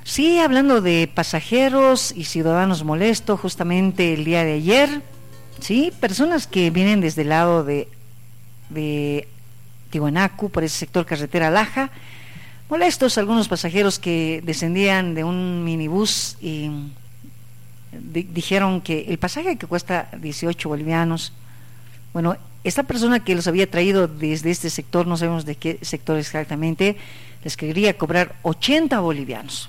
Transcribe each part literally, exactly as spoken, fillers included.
Sí, hablando de pasajeros y ciudadanos molestos, justamente el día de ayer, sí, personas que vienen desde el lado de, de Tiwanaku, por ese sector carretera Laja, molestos algunos pasajeros que descendían de un minibús y di- dijeron que el pasaje que cuesta dieciocho bolivianos, bueno, esta persona que los había traído desde este sector, no sabemos de qué sector exactamente, les quería cobrar ochenta bolivianos.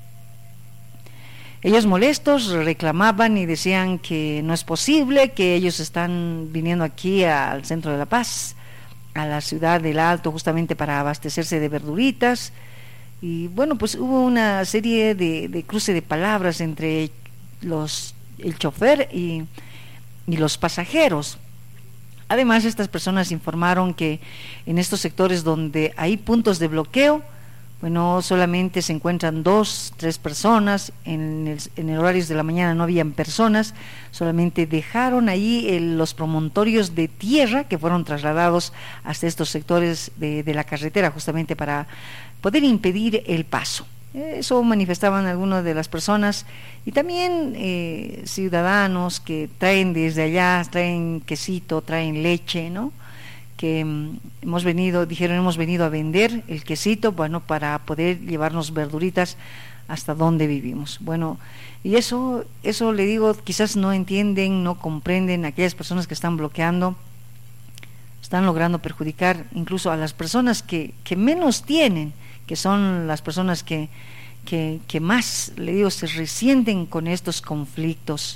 Ellos molestos reclamaban y decían que no es posible, que ellos están viniendo aquí al centro de La Paz, a la ciudad del Alto, justamente para abastecerse de verduritas. Y bueno, pues hubo una serie de, de cruce de palabras entre los el chofer y, y los pasajeros. Además, estas personas informaron que en estos sectores donde hay puntos de bloqueo, bueno, solamente se encuentran dos, tres personas, en el, en el horario de la mañana no habían personas, solamente dejaron ahí el, los promontorios de tierra que fueron trasladados hasta estos sectores de, de la carretera, justamente para poder impedir el paso. Eso manifestaban algunas de las personas y también eh, ciudadanos que traen desde allá, traen quesito, traen leche, ¿no? Que um, hemos venido, dijeron, hemos venido a vender el quesito, bueno, para poder llevarnos verduritas hasta donde vivimos. Bueno, y eso, eso le digo, quizás no entienden, no comprenden aquellas personas que están bloqueando, están logrando perjudicar incluso a las personas que, que menos tienen, que son las personas que, que, que más, le digo, se resienten con estos conflictos.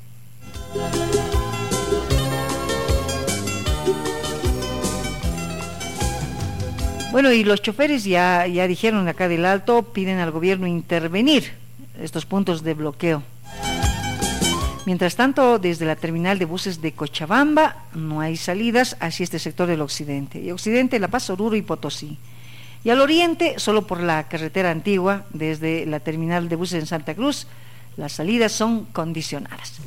Bueno, y los choferes ya, ya dijeron acá del Alto, piden al gobierno intervenir estos puntos de bloqueo. Mientras tanto, desde la terminal de buses de Cochabamba no hay salidas hacia este sector del occidente. Y occidente, La Paz, Oruro y Potosí. Y al oriente, solo por la carretera antigua, desde la terminal de buses en Santa Cruz, las salidas son condicionadas.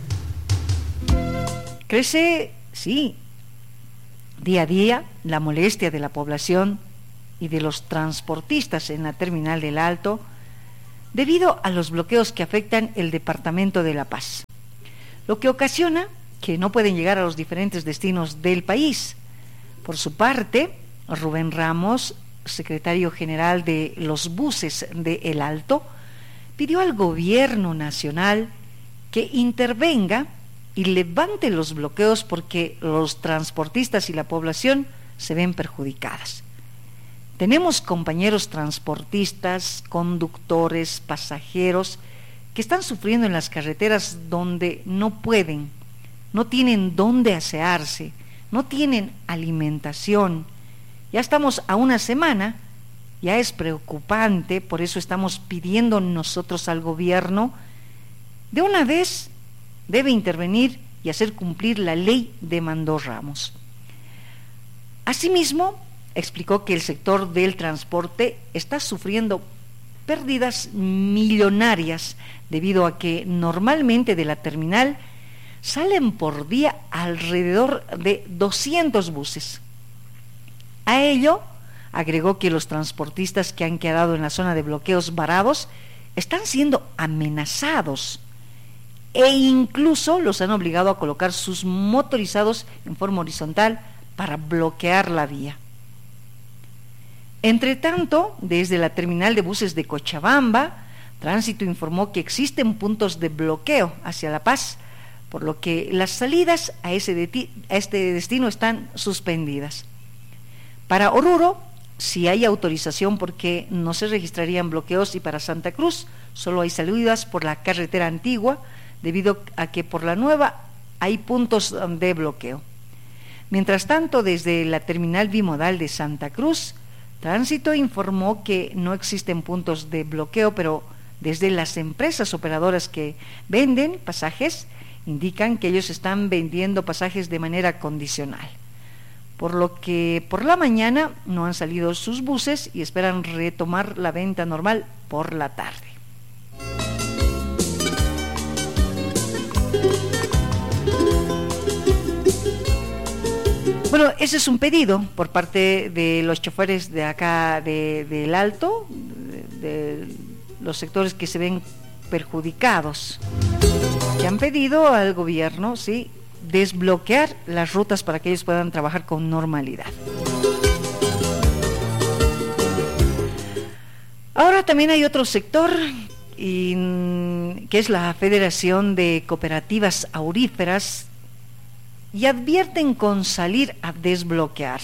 Crece, sí, día a día la molestia de la población y de los transportistas en la terminal del Alto, debido a los bloqueos que afectan el departamento de La Paz, lo que ocasiona que no pueden llegar a los diferentes destinos del país. Por su parte, Rubén Ramos, secretario general de los buses de El Alto, pidió al gobierno nacional que intervenga y levante los bloqueos porque los transportistas y la población se ven perjudicadas. Tenemos compañeros transportistas, conductores, pasajeros que están sufriendo en las carreteras donde no pueden, no tienen dónde asearse, no tienen alimentación. Ya estamos a una semana, ya es preocupante, por eso estamos pidiendo nosotros al gobierno, de una vez debe intervenir y hacer cumplir la ley de Mandó Ramos. Asimismo, explicó que el sector del transporte está sufriendo pérdidas millonarias debido a que normalmente de la terminal salen por día alrededor de doscientos buses. A ello agregó que los transportistas que han quedado en la zona de bloqueos varados están siendo amenazados e incluso los han obligado a colocar sus motorizados en forma horizontal para bloquear la vía. Entre tanto, desde la terminal de buses de Cochabamba, Tránsito informó que existen puntos de bloqueo hacia La Paz, por lo que las salidas a, ese de, a este destino están suspendidas. Para Oruro, sí hay autorización porque no se registrarían bloqueos, y para Santa Cruz solo hay salidas por la carretera antigua, debido a que por la nueva hay puntos de bloqueo. Mientras tanto, desde la terminal bimodal de Santa Cruz, Tránsito informó que no existen puntos de bloqueo, pero desde las empresas operadoras que venden pasajes indican que ellos están vendiendo pasajes de manera condicional, por lo que por la mañana no han salido sus buses y esperan retomar la venta normal por la tarde. Bueno, ese es un pedido por parte de los choferes de acá de, del Alto, de, de, los sectores que se ven perjudicados, que han pedido al gobierno, sí, desbloquear las rutas para que ellos puedan trabajar con normalidad. Ahora también hay otro sector, y, que es la Federación de Cooperativas Auríferas, y advierten con salir a desbloquear.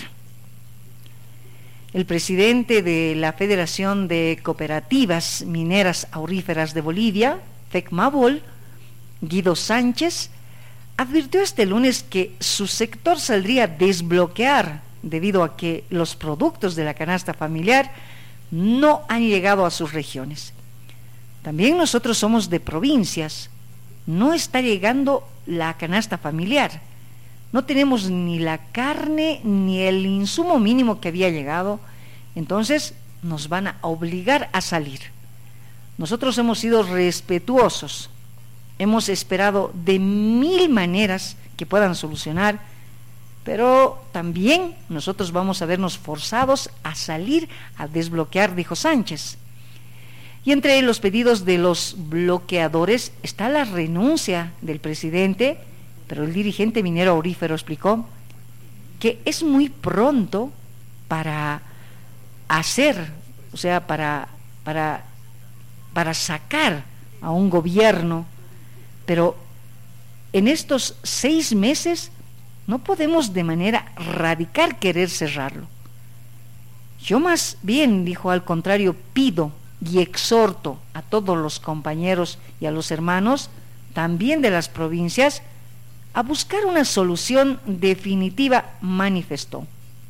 El presidente de la Federación de Cooperativas Mineras Auríferas de Bolivia, FECMABOL, Guido Sánchez, advirtió este lunes que su sector saldría a desbloquear debido a que los productos de la canasta familiar no han llegado a sus regiones. También nosotros somos de provincias, no está llegando la canasta familiar, no tenemos ni la carne ni el insumo mínimo que había llegado, entonces nos van a obligar a salir. Nosotros hemos sido respetuosos, hemos esperado de mil maneras que puedan solucionar, pero también nosotros vamos a vernos forzados a salir a desbloquear, dijo Sánchez. Y entre los pedidos de los bloqueadores está la renuncia del presidente, pero el dirigente minero aurífero explicó que es muy pronto para hacer, o sea, para, para, para sacar a un gobierno, pero en estos seis meses no podemos de manera radical querer cerrarlo. Yo más bien, dijo, al contrario, pido y exhorto a todos los compañeros y a los hermanos, también de las provincias, a buscar una solución definitiva, manifestó.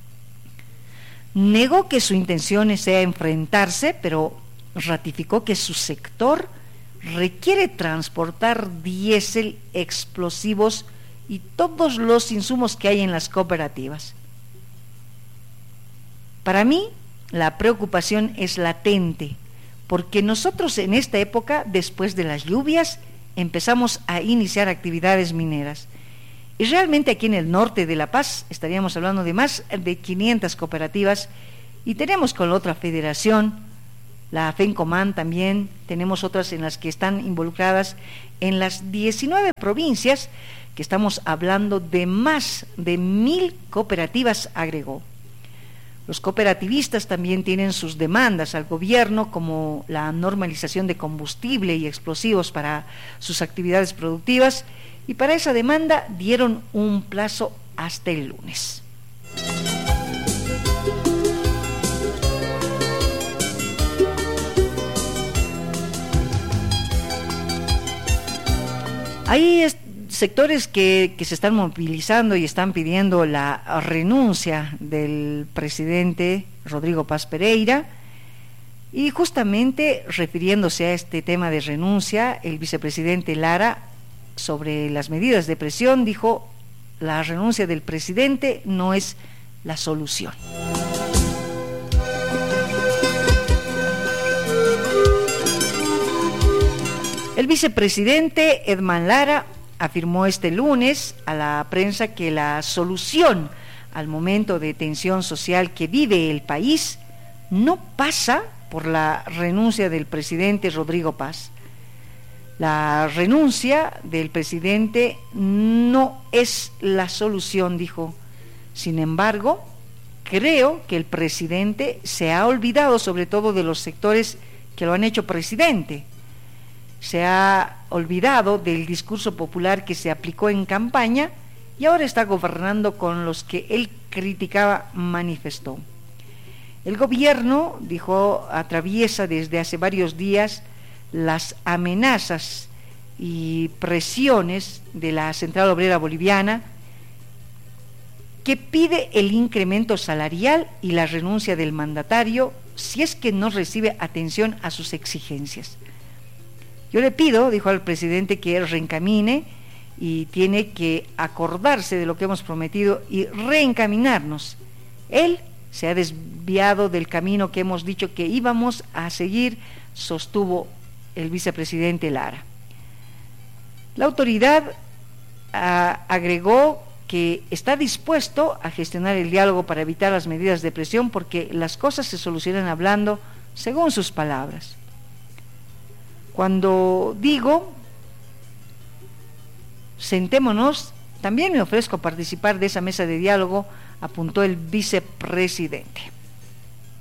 Negó que su intención sea enfrentarse, pero ratificó que su sector requiere transportar diésel, explosivos y todos los insumos que hay en las cooperativas. Para mí, la preocupación es latente, porque nosotros en esta época, después de las lluvias, empezamos a iniciar actividades mineras. Y realmente aquí en el norte de La Paz estaríamos hablando de más de quinientas cooperativas, y tenemos con la otra federación, la FENCOMAN también, tenemos otras en las que están involucradas en las diecinueve provincias, que estamos hablando de más de mil cooperativas, agregó. Los cooperativistas también tienen sus demandas al gobierno, como la normalización de combustible y explosivos para sus actividades productivas, y para esa demanda dieron un plazo hasta el lunes. Hay sectores que, que se están movilizando y están pidiendo la renuncia del presidente Rodrigo Paz Pereira, y justamente refiriéndose a este tema de renuncia, el vicepresidente Lara, sobre las medidas de presión, dijo: la renuncia del presidente no es la solución. El vicepresidente Edman Lara afirmó este lunes a la prensa que la solución al momento de tensión social que vive el país no pasa por la renuncia del presidente Rodrigo Paz. La renuncia del presidente no es la solución, dijo. Sin embargo, creo que el presidente se ha olvidado sobre todo de los sectores que lo han hecho presidente. Se ha olvidado del discurso popular que se aplicó en campaña y ahora está gobernando con los que él criticaba, manifestó. El gobierno, dijo, atraviesa desde hace varios días las amenazas y presiones de la Central Obrera Boliviana, que pide el incremento salarial y la renuncia del mandatario si es que no recibe atención a sus exigencias. Yo le pido, dijo al presidente, que él reencamine y tiene que acordarse de lo que hemos prometido y reencaminarnos. Él se ha desviado del camino que hemos dicho que íbamos a seguir, sostuvo el vicepresidente Lara. La autoridad a, agregó que está dispuesto a gestionar el diálogo para evitar las medidas de presión, porque las cosas se solucionan hablando, según sus palabras. Cuando digo sentémonos, también me ofrezco a participar de esa mesa de diálogo, apuntó el vicepresidente.